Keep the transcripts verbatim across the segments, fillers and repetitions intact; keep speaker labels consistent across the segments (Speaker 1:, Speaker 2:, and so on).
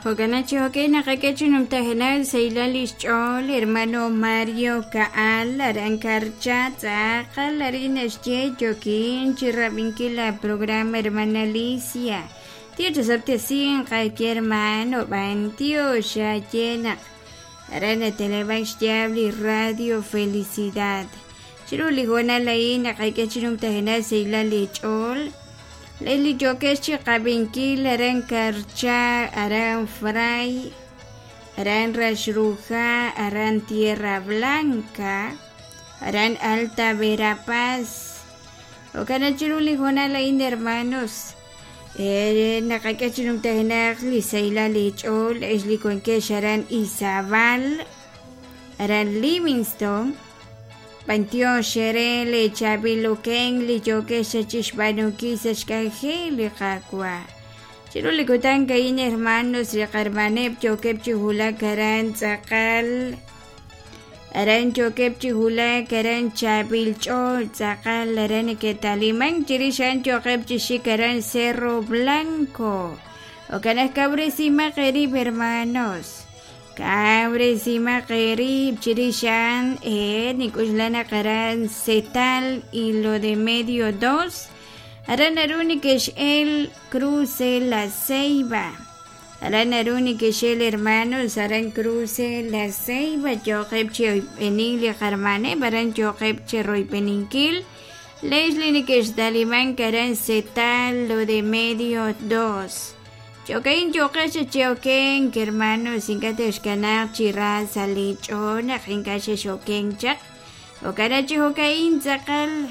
Speaker 1: Joganachi Hoquena Raquechunum Tajenal Seilalis Chol, hermano Mario Kaal, Arancarcha, Zaja, Larinas Ye, Joaquín, Chirrabinquila, programa hermana Alicia. Tío Chasapte Sin, cualquier hermano, Van Tío Shayena. Arana Televanx Diabli, Radio Felicidad. Chiruli Juana Laina, Raquechunum Tajenal Seilalis Chol. Leli Jokeshi Kabinki, Aran Carcha, Aran Fray, Aran Rashruja, Aran Tierra Blanca, Aran Alta Verapaz. Okanachiruli Jonala in hermanos. Nakakachunum Tahenak, Lisaila Lichol, Esli Conkesh, Aran Isabal, Aran Livingston. Pantio Shere le Chabilo Ken le Joke Sachishbano Kisashkaje le Jakwa. Chiro le Kotanga in hermanos le Carmanep Jokep Chihula Karan Zakal. Aran Jokep Chihula Karan Chabil Chol Zakal Aran Ketaliman Chirishan Jokep Chishikaran Cerro Blanco. Ocanas Cabresima Gerib hermanos. Cabresima Gerib, Chirishan, eh, Nicuslana Caran, Cetal y lo de medio dos. Aranaruni que es el cruce la Ceiba. Aranaruni que es el hermanos, Aran cruce la Ceiba, Jochep Che Enilia Jarmane, Baran Jochep Che Roy Peninquil. Leslie ni que es Dalimán Caran, Cetal, lo de medio dos. Chocain chocache choquen que hermano sin que te escanar chirra salichona jincache choquen chak o carache chocain zakal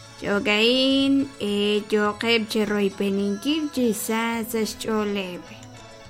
Speaker 1: chocain e choqeb cherroi peninkil chisas cholebe.